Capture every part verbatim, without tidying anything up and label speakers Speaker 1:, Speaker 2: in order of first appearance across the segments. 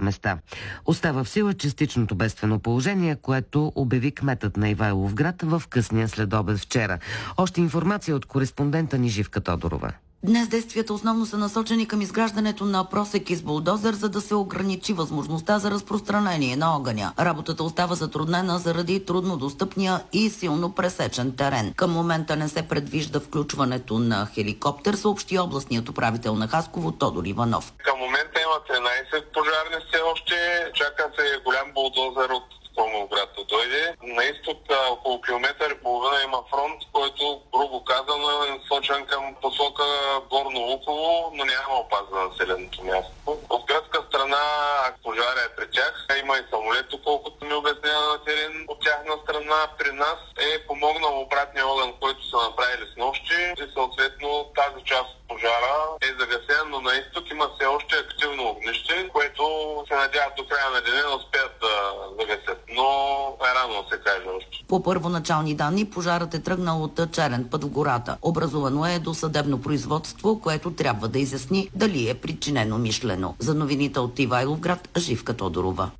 Speaker 1: места. Остава в сила частичното бедствено положение, което обяви кметът на Ивайловград в късния следобед вчера. Още информация от кореспондента ни Живка Тодорова.
Speaker 2: Днес действията основно са насочени към изграждането на просеки с булдозер, за да се ограничи възможността за разпространение на огъня. Работата остава затруднена заради труднодостъпния и силно пресечен терен. Към момента не се предвижда включването на хеликоптер, съобщи областният управител на Хасково Тодор Иванов.
Speaker 3: Към момента има тринайсет пожарни все още. Чака се голям булдозер от Крумовград да дойде. На изток около километър и половина има фронт, който, грубо казано, е насочен към посока Горно Луково, но няма опазване на населеното място. От гръцка страна пожара е при тях. Има и самолет, колкото ми обяснява на терен. От тяхна страна при нас е помогнал обратния огън, който са направили с нощи. И съответно тази част от пожара е загасен, но на изток има все още активно огнище, което се надяват до края на деня да успеят да загасят. Но е рано да се каже още.
Speaker 2: По първоначални данни, пожарът е тръгнал от черен път в гората. Образувано е досъдебно производство, което трябва да изясни дали е причинено мишлено. За новините от Ивайловград, Живка Тодорова.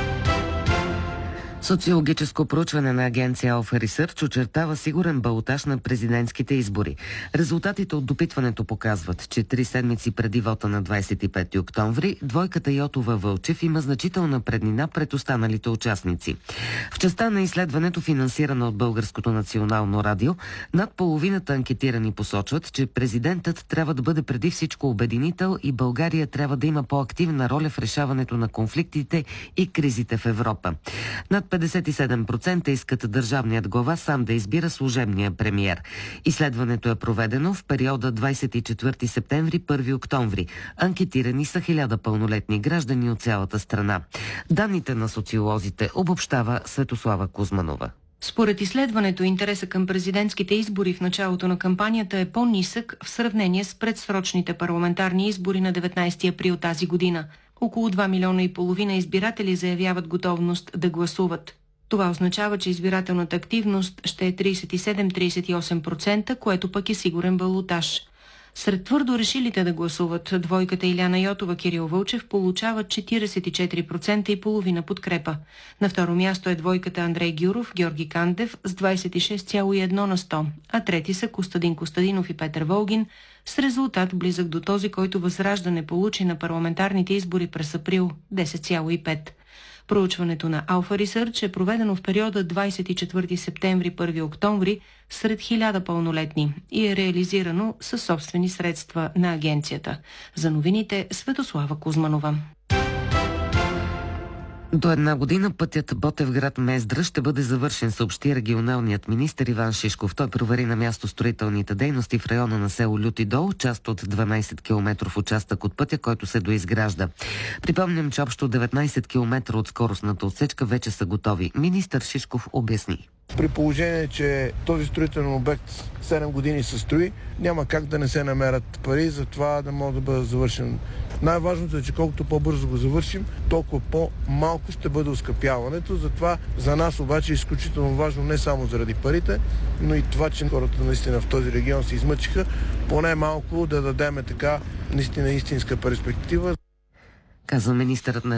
Speaker 1: Социологическо проучване на агенция Alpha Research очертава сигурен балотаж на президентските избори. Резултатите от допитването показват, че три седмици преди вота на двадесет и пети октомври, двойката Йотова-Вълчев има значителна преднина пред останалите участници. В частта на изследването, финансирана от Българското национално радио, над половината анкетирани посочват, че президентът трябва да бъде преди всичко обединител и България трябва да има по-активна роля в решаването на конфликтите и кризите в Европа. Над петдесет и седем процента искат държавният глава сам да избира служебния премиер. Изследването е проведено в периода двадесет и четвърти септември – първи октомври. Анкетирани са хиляда пълнолетни граждани от цялата страна. Данните на социолозите обобщава Светослава Кузманова.
Speaker 4: Според изследването, интереса към президентските избори в началото на кампанията е по-нисък в сравнение с предсрочните парламентарни избори на деветнадесети април тази година. Около два милиона и половина избиратели заявяват готовност да гласуват. Това означава, че избирателната активност ще е тридесет и седем до тридесет и осем процента, което пък е сигурен балотаж. Сред твърдо решилите да гласуват, двойката Иляна Йотова-Кирил Вълчев получават четиридесет и четири процента и половина подкрепа. На второ място е двойката Андрей Гюров, Георги Кандев с двадесет и шест цяло и едно на сто, а трети са Костадин Костадинов и Петър Волгин с резултат близък до този, който Възраждане получи на парламентарните избори през април – десет цяло и пет. Проучването на Alpha Research е проведено в периода двадесет и четвърти септември – първи октомври сред хиляда пълнолетни и е реализирано със собствени средства на агенцията. За новините Светослава Кузманова.
Speaker 1: До една година пътят Ботевград-Мездра ще бъде завършен, съобщи регионалният министър Иван Шишков. Той провери на място строителните дейности в района на село Люти дол, част от дванадесет километров участък от пътя, който се доизгражда. Припомням, че общо деветнадесет километра от скоростната отсечка вече са готови. Министър Шишков обясни.
Speaker 5: При положение, че този строителен обект седем години се строи, няма как да не се намерят пари за това да може да бъде завършен. Най-важното е, че колкото по-бързо го завършим, толкова по-малко ще бъде оскъпяването. Затова за нас обаче е изключително важно не само заради парите, но и това, че хората наистина в този регион се измъчиха, поне малко да дадем така наистина истинска перспектива.
Speaker 1: Казва министърът на